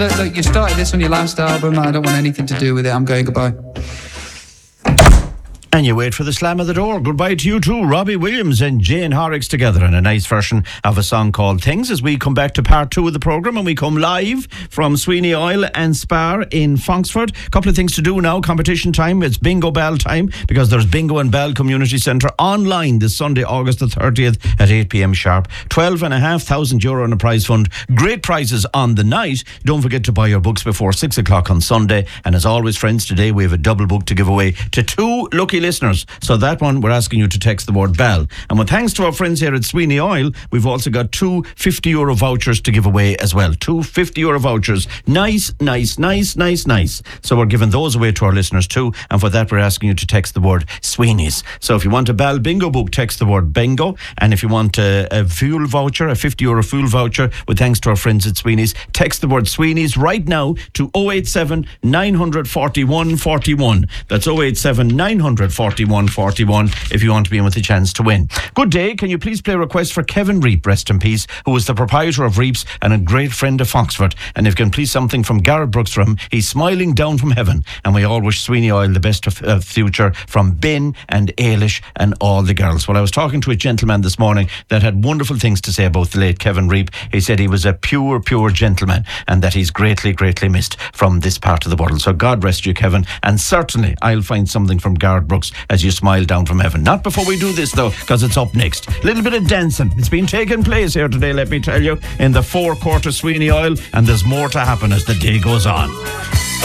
look, you started this on your last album. I don't want anything to do with it. I'm going goodbye. And you wait for the slam of the door. Goodbye to you too, Robbie Williams and Jane Horrocks together in a nice version of a song called Things, as we come back to part 2 of the programme, and we come live from Sweeney Oil and Spar in Fonksford. A couple of things to do now. Competition time. It's Bingo Bell time, because there's Bingo and Bell Community Centre online this Sunday, August the 30th at 8 p.m. sharp. €12,500 in a prize fund. Great prizes on the night. Don't forget to buy your books before 6 o'clock on Sunday. And as always, friends, today we have a double book to give away to 2 lucky listeners. So that one, we're asking you to text the word Bell. And with thanks to our friends here at Sweeney Oil, we've also got 2 €50 vouchers to give away as well. 2 €50 vouchers. Nice. So we're giving those away to our listeners too. And for that, we're asking you to text the word Sweeney's. So if you want a Bell Bingo book, text the word Bingo. And if you want a fuel voucher, a €50 fuel voucher, with thanks to our friends at Sweeney's, text the word Sweeney's right now to 087 900 41 41. That's 087 900 41 41 if you want to be in with a chance to win. Good day. Can you please play a request for Kevin Reap, rest in peace, who was the proprietor of Reap's and a great friend of Foxford. And if you can please something from Garrett Brooks from He's Smiling Down from Heaven. And we all wish Sweeney Oil the best of future from Ben and Ailish and all the girls. Well, I was talking to a gentleman this morning that had wonderful things to say about the late Kevin Reap. He said he was a pure gentleman, and that he's greatly missed from this part of the world. So God rest you, Kevin. And certainly I'll find something from Garrett Brooks as you smile down from heaven. Not before we do this though, because it's up next. A little bit of dancing. It's been taking place here today, let me tell you, in the forecourt of Sweeney Oil, and there's more to happen as the day goes on.